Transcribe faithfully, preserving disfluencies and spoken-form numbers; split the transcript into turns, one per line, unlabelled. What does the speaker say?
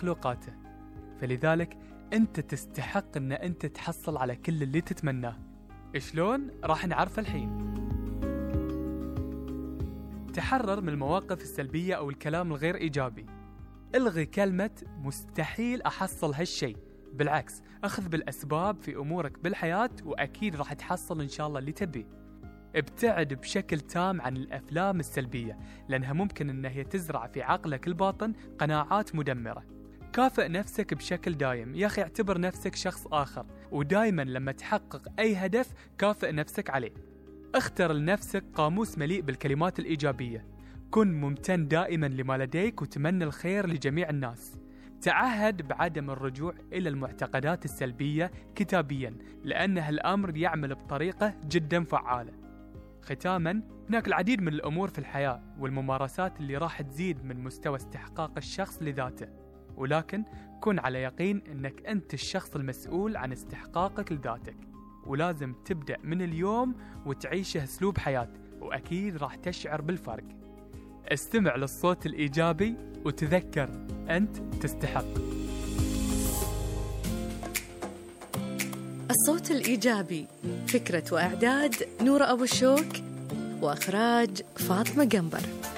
مخلوقاته. فلذلك أنت تستحق أن أنت تحصل على كل اللي تتمناه. شلون؟ راح نعرف الحين. تحرر من المواقف السلبية أو الكلام الغير إيجابي. الغي كلمة مستحيل أحصل هالشي، بالعكس أخذ بالأسباب في أمورك بالحياة وأكيد راح تحصل إن شاء الله اللي تبيه. ابتعد بشكل تام عن الأفلام السلبية، لأنها ممكن أنها هي تزرع في عقلك الباطن قناعات مدمرة. كافئ نفسك بشكل دايم، يا أخي اعتبر نفسك شخص آخر، ودايما لما تحقق أي هدف كافئ نفسك عليه. اختر لنفسك قاموس مليء بالكلمات الإيجابية. كن ممتن دائما لما لديك وتمنى الخير لجميع الناس. تعهد بعدم الرجوع إلى المعتقدات السلبية كتابيا، لأن هالأمر يعمل بطريقة جدا فعالة. ختاما، هناك العديد من الأمور في الحياة والممارسات اللي راح تزيد من مستوى استحقاق الشخص لذاته، ولكن كن على يقين أنك أنت الشخص المسؤول عن استحقاقك لذاتك، ولازم تبدأ من اليوم وتعيشه أسلوب حياة، وأكيد راح تشعر بالفرق. استمع للصوت الإيجابي وتذكر أنت تستحق.
الصوت الإيجابي، فكرة وإعداد نورة أبو الشوك، وإخراج فاطمة قنبر.